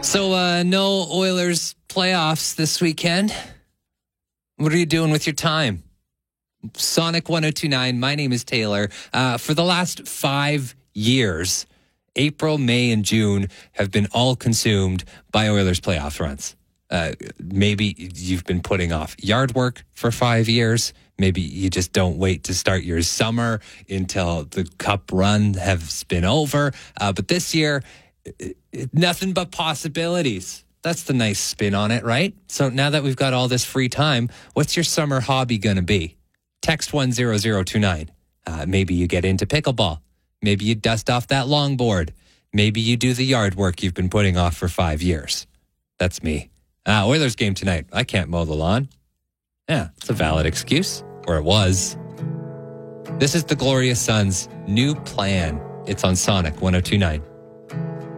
So, no Oilers playoffs this weekend. What are you doing with your time? Sonic 1029. My name is Taylor. For the last 5 years, April, May, and June have been all consumed by Oilers playoff runs. Maybe you've been putting off yard work for 5 years. Maybe you just don't wait to start your summer until the cup run has been over. But this year, nothing but possibilities. That's the nice spin on it, right? So now that we've got all this free time, what's your summer hobby going to be? Text 10029. Maybe you get into pickleball. Maybe you dust off that longboard. Maybe you do the yard work you've been putting off for 5 years. That's me. Oilers game tonight. I can't mow the lawn. Yeah, it's a valid excuse. Or it was. This is the Glorious Sons' new plan. It's on Sonic 1029.